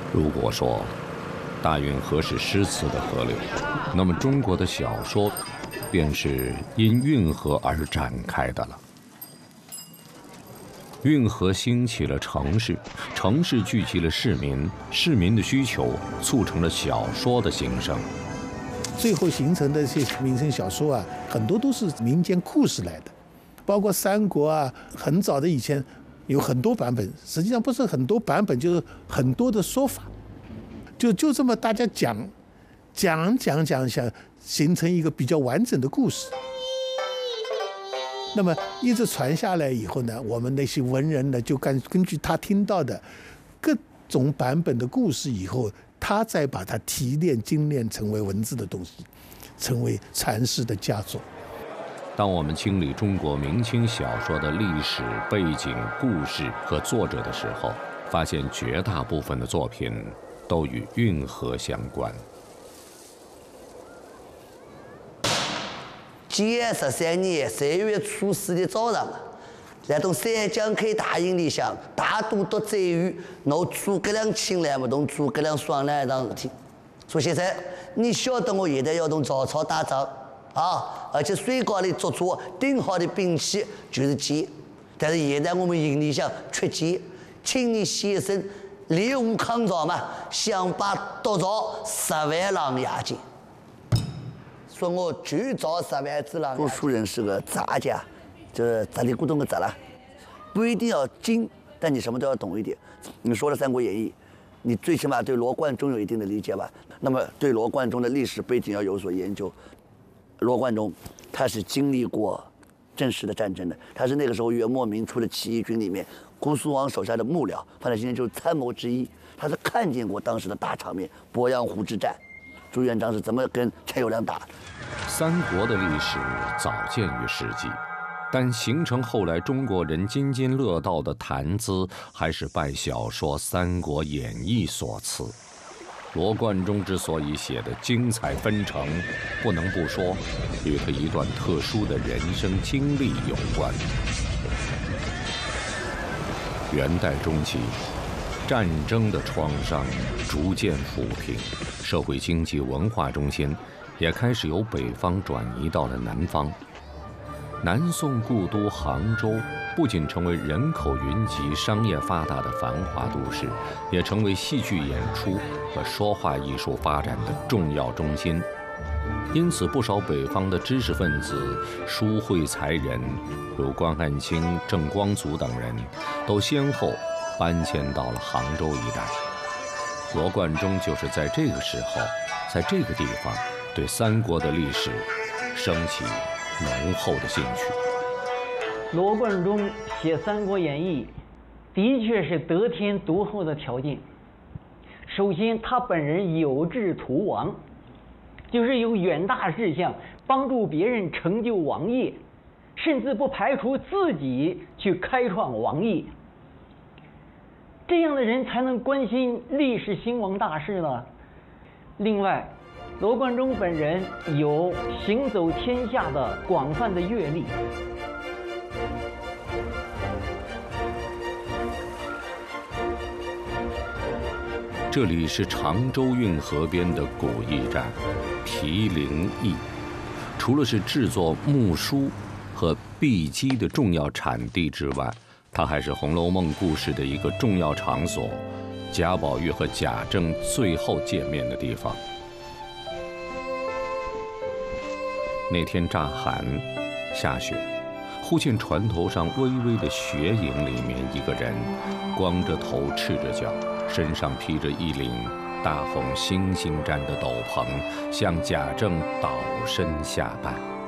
如果说大运河是诗词的河流，那么中国的小说便是因运河而展开的了。运河兴起了城市，城市聚集了市民，市民的需求促成了小说的兴生。 最后形成的这些民生小说啊，很多都是民间故事来的，包括三国啊，很早的以前有很多版本，实际上不是很多版本，就是很多的说法，就这么大家讲，形成一个比较完整的故事。那么一直传下来以后呢，我们那些文人呢，就根据他听到的各种版本的故事以后，他再把它提炼精炼成为文字的东西，成为传世的佳作。 当我们清理中国明清小说的历史背景、故事和作者的时候，发现绝大部分的作品都与运河相关。 建13年3月初4的早上，来到三江口大营里向，大都督载誉拿诸葛亮请来，不同诸葛亮商量一桩事体。说先生，你晓得我现在要同曹操打仗啊，而且水高里做出顶好的兵器就是箭，但是现在我们营里向缺箭，请你先生猎物抗曹嘛，想把夺着10万狼牙箭。说我就造10万只狼。读书人是个杂家，就是杂里古董的杂了，不一定要精，但你什么都要懂一点。你说了《三国演义》，你最起码对罗贯中有一定的理解吧？那么对罗贯中的历史背景要有所研究。罗贯中他是经历过真实的战争的，他是那个时候元末明初的起义军里面姑苏王手下的幕僚，放在今天就是参谋之一。他是看见过当时的大场面，鄱阳湖之战，朱元璋是怎么跟陈友谅打的。 三国的历史早见于史记，但形成后来中国人津津乐道的谈资，还是拜小说《三国演义》所赐。罗贯中之所以写得精彩纷呈，不能不说与他一段特殊的人生经历有关。元代中期，战争的创伤逐渐抚平，社会经济文化中心也开始由北方转移到了南方。南宋故都杭州不仅成为人口云集、商业发达的繁华都市，也成为戏剧演出和说话艺术发展的重要中心。因此，不少北方的知识分子、书慧才人，如关汉卿、郑光祖等人，都先后搬迁到了杭州一带。罗贯中就是在这个时候，在这个地方，对三国的历史升起浓厚的兴趣。 罗贯中写《三国演义》，的确是得天独厚的条件。首先，他本人有志图王，就是有远大志向，帮助别人成就王业，甚至不排除自己去开创王业。这样的人才能关心历史兴亡大事了。另外，罗贯中本人有行走天下的广泛的阅历。 这里是常州运河边的古驿站毗陵驿，除了是制作木书和碧鸡的重要产地之外，它还是《红楼梦》故事的一个重要场所，贾宝玉和贾政最后见面的地方。那天乍寒，下雪，忽见船头上微微的雪影里面一个人，光着头赤着脚，身上披着一领大红星星毡的斗篷，向贾政倒身下拜。